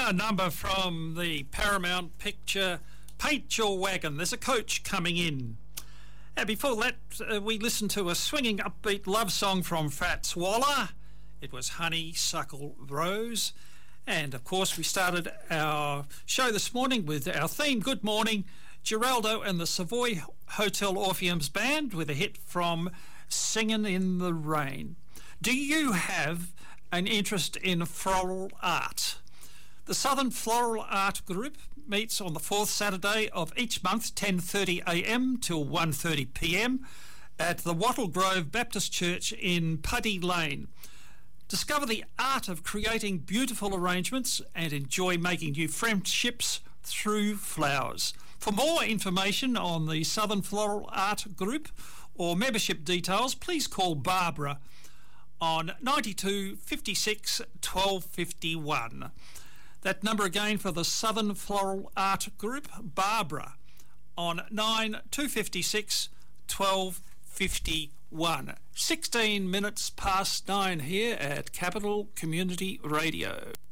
A number from the Paramount picture Paint Your Wagon. There's a coach coming in. Before that, we listened to a swinging upbeat love song from Fats Waller. It was Honeysuckle Rose. And of course, we started our show this morning with our theme, Good Morning, Geraldo and the Savoy Hotel Orpheum's Band with a hit from Singin' in the Rain. Do you have an interest in floral art? The Southern Floral Art Group meets on the fourth Saturday of each month, 10:30am till 1:30pm at the Wattle Grove Baptist Church in Puddy Lane. Discover the art of creating beautiful arrangements and enjoy making new friendships through flowers. For more information on the Southern Floral Art Group or membership details, please call Barbara on 92 56 12 51. That number again for the Southern Floral Art Group, Barbara, on 9256 12 51. 16 minutes past 9 here at Capital Community Radio.